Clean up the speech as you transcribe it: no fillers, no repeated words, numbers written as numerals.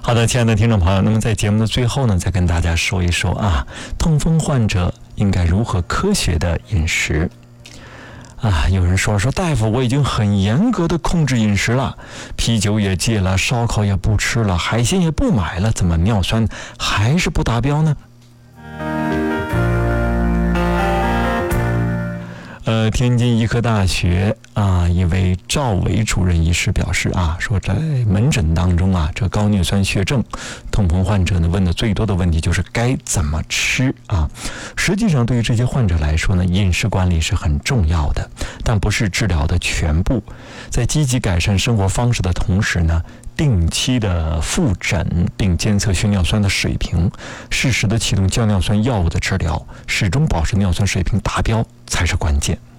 好的，亲爱的听众朋友，那么在节目的最后呢，再跟大家说一说啊，痛风患者应该如何科学的饮食啊？有人说大夫，我已经很严格的控制饮食了，啤酒也戒了，烧烤也不吃了，海鲜也不买了，怎么尿酸还是不达标呢？天津医科大学一位赵伟主任医师表示说在门诊当中这高尿酸血症痛风患者呢问的最多的问题就是该怎么吃实际上对于这些患者来说呢，饮食管理是很重要的，但不是治疗的全部。在积极改善生活方式的同时呢，定期的复诊并监测血尿酸的水平，适时的启动降尿酸药物的治疗，始终保持尿酸水平达标才是关键。